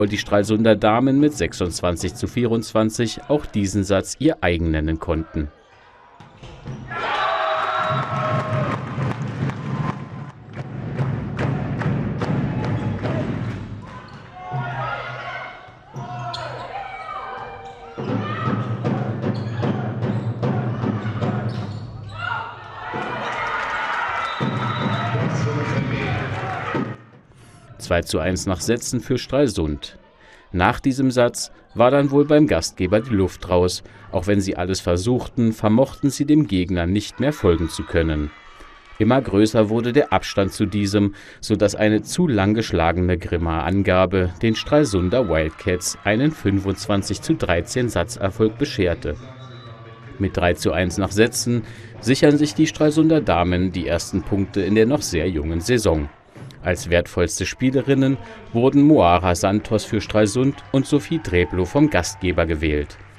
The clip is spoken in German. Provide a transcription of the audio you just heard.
die Stralsunder Damen mit 26:24 auch diesen Satz ihr eigen nennen konnten. (2 zu 1) nach Sätzen für Stralsund. Nach diesem Satz war dann wohl beim Gastgeber die Luft raus. Auch wenn sie alles versuchten, vermochten sie dem Gegner nicht mehr folgen zu können. Immer größer wurde der Abstand zu diesem, sodass eine zu lang geschlagene Grimma-Angabe den Stralsunder Wildcats einen 25:13 Satzerfolg bescherte. Mit 3 zu 1 nach Sätzen sichern sich die Stralsunder Damen die ersten Punkte in der noch sehr jungen Saison. Als wertvollste Spielerinnen wurden Moara Santos für Stralsund und Sophie Dreblo vom Gastgeber gewählt.